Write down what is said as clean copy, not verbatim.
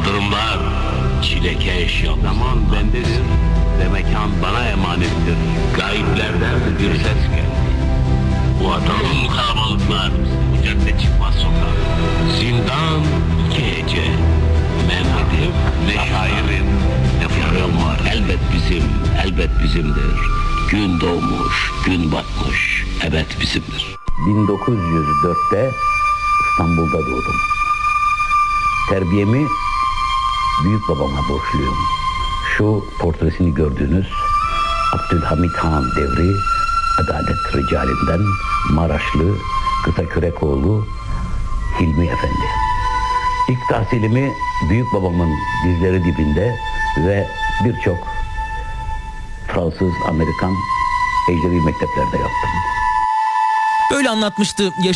Kaldırımlar çilekeş yalnız. Zaman bendedir ve mekan bana emanettir. Gayiplerden bir ses geldi. Bu adam kalabalıklar, bu cadde çıkmaz sokak. Zindan iki hece. Mehmet'im ne şairim ne fıkrım var. Elbet bizim, elbet bizimdir. Gün doğmuş, gün batmış, evet bizimdir. 1904'te İstanbul'da doğdum. Terbiyemi büyük babama borçluyum. Şu portresini gördüğünüz Abdülhamit Han devri adalet ricalinden Maraşlı Kısakürekoğlu Hilmi Efendi. İlk tahsilimi büyük babamın dizleri dibinde ve birçok Fransız, Amerikan ecnebi mekteplerde yaptım. Böyle anlatmıştı